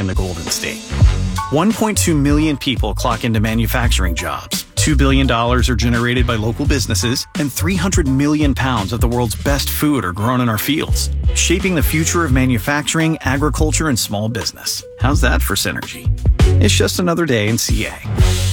in the Golden State. 1.2 million people clock into manufacturing jobs. $2 billion are generated by local businesses, and 300 million pounds of the world's best food are grown in our fields, shaping the future of manufacturing, agriculture, and small business. How's that for synergy? It's just another day in CA.